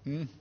อืม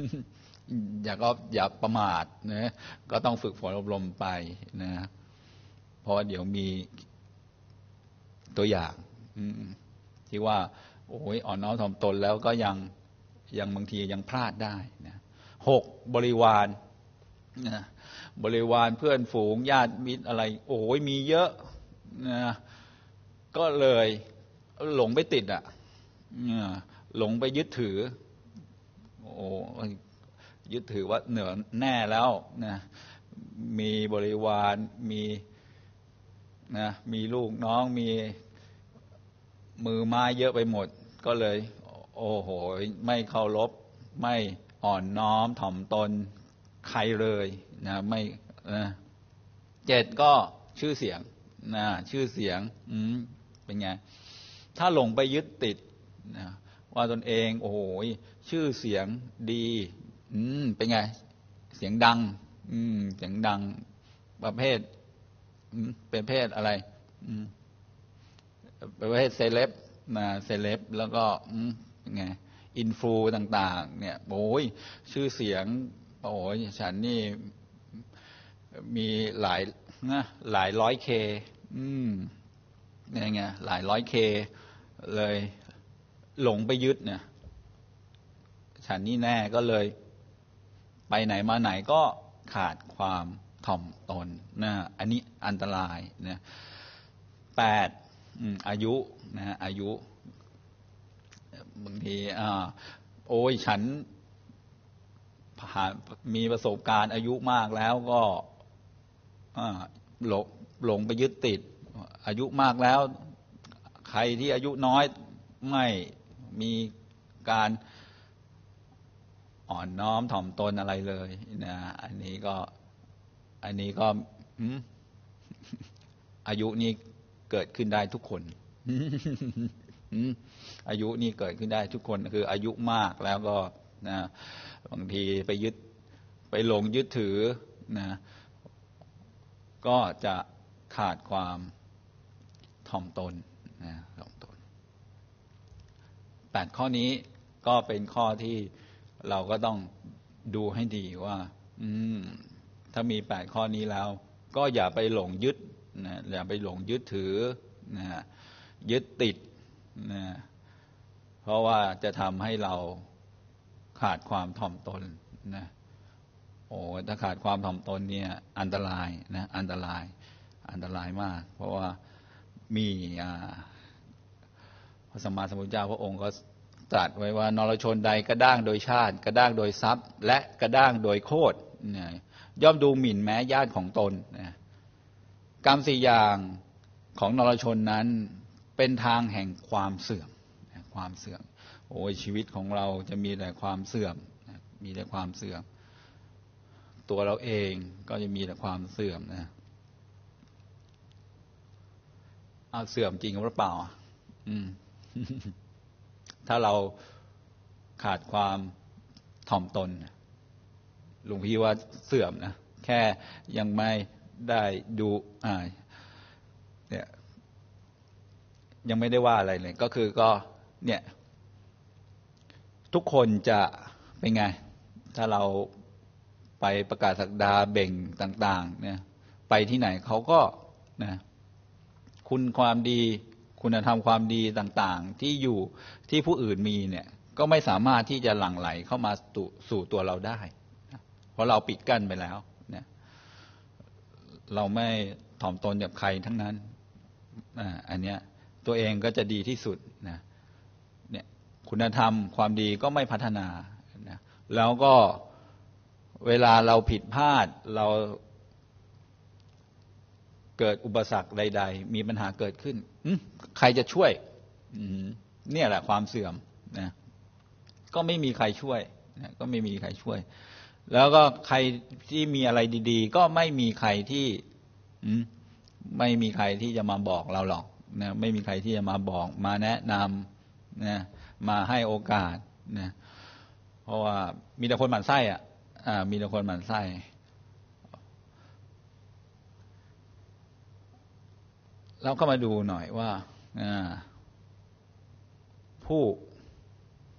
อย่าประมาทนะก็ต้องฝึกฝนอบรมไปนะเพราะเดี๋ยวมีตัวอย่างที่ว่าโอ้ยอ่อนน้อมถ่อมตนแล้วก็ยังบางทียังพลาดได้นะ6บริวารนะบริวารเพื่อนฝูงญาติมิตรอะไรโอ้ยมีเยอะนะก็เลยหลงไปติดหลงไปยึดถือโอ้ยึดถือว่าเหนือแน่แล้วนะมีบริวารมีลูกน้องมีมือไม้เยอะไปหมดก็เลยโอ้โหไม่เคารพไม่อ่อนน้อมถ่อมตนใครเลยนะไม่7ก็ชื่อเสียงนะชื่อเสียงเป็นไงถ้าหลงไปยึดติดนะว่าตนเองโอ้โหชื่อเสียงดีเป็นไงเสียงดังเสียงดังประเภทเป็นเพศอะไรประเภทเซเลบนะเซเลบแล้วก็เป็นไงอินฟูต่างๆเนี่ยโอ้ยชื่อเสียงโอ้ยฉันนี่มีหลายร้อยเคเนี่ยไงหลายร้อยเคเลยหลงไปยึดเนี่ยฉันนี่แน่ก็เลยไปไหนมาไหนก็ขาดความถ่อมตนนะอันนี้อันตรายนะ8อายุนะอายุบางทีโอ้ยฉันมีประสบการณ์อายุมากแล้วก็หลงไปยึดติดอายุมากแล้วใครที่อายุน้อยไม่มีการอ่อนน้อมถ่อมตนอะไรเลยนะอันนี้ก็อายุนี้เกิดขึ้นได้ทุกคนอายุนี่เกิดขึ้นได้ทุกคนคืออายุมากแล้วก็นะบางทีไปหลงยึดถือนะก็จะขาดความถ่อมตนนะถ่อมตน8ข้อนี้ก็เป็นข้อที่เราก็ต้องดูให้ดีว่าถ้ามี8ข้อนี้แล้วก็อย่าไปหลงยึดนะอย่าไปหลงยึดถือนะยึดติดนะเพราะว่าจะทำให้เราขาดความถ่อมตนนะโอ้ถ้าขาดความถ่อมตนเนี่ยอันตรายนะอันตรายมากเพราะว่ามีพระสัมมาสัมพุทธเจ้าพระองค์ก็ตรัสไว้ว่านรชนใดกระด้างโดยชาติกระด้างโดยทรัพย์และกระด้างโดยโคตรย่อมดูหมิ่นแม้ญาติของตนกรรม4อย่างของนรชนนั้นเป็นทางแห่งความเสื่อมโอ้ยชีวิตของเราจะมีแต่ความเสื่อมมีแต่ความเสื่อมตัวเราเองก็จะมีแต่ความเสื่อมนะเอาเสื่อมจริงหรือเปล่าถ้าเราขาดความถ่อมตนหลวงพี่ว่าเสื่อมนะแค่ยังไม่ได้ดูเนี่ยยังไม่ได้ว่าอะไรเลยก็คือก็เนี่ยทุกคนจะเป็นไงถ้าเราไปประกาศศักดาเบ่งต่างๆเนี่ยไปที่ไหนเขาก็นะคุณความดีคุณธรรมความดีต่างๆที่อยู่ที่ผู้อื่นมีเนี่ยก็ไม่สามารถที่จะหลั่งไหลเข้ามาสู่ตัวเราได้เพราะเราปิดกั้นไปแล้วเนี่ยเราไม่ถ่อมตนกับใครทั้งนั้นอันเนี้ยตัวเองก็จะดีที่สุดนะเนี่ยคุณธรรมความดีก็ไม่พัฒนานะแล้วก็เวลาเราผิดพลาดเราเกิดอุปสรรคใดๆมีปัญหาเกิดขึ้นใครจะช่วยเนี่ยแหละความเสื่อมนะก็ไม่มีใครช่วยนะก็ไม่มีใครช่วยแล้วก็ใครที่มีอะไรดีๆก็ไม่มีใครที่จะมาบอกเราหรอกนะไม่มีใครที่จะมาบอกมาแนะนำนะมาให้โอกาสนะเพราะว่ามีแต่คนหมั่นไส้มีแต่คนหมั่นไส้เราก็มาดูหน่อยว่าผู้